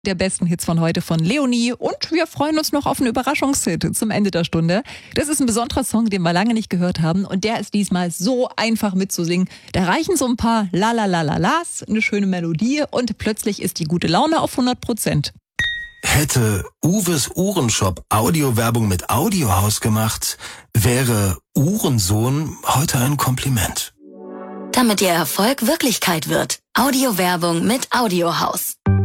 Der besten Hits von heute von Leonie und wir freuen uns noch auf einen Überraschungshit zum Ende der Stunde. Das ist ein besonderer Song, den wir lange nicht gehört haben und der ist diesmal so einfach mitzusingen. Da reichen so ein paar La-La-La-La-Las, eine schöne Melodie und plötzlich ist die gute Laune auf 100%. Hätte Uwes Uhrenshop Audiowerbung mit Audiohaus gemacht, wäre Uhrensohn heute ein Kompliment. Damit Ihr Erfolg Wirklichkeit wird. Audiowerbung mit Audiohaus.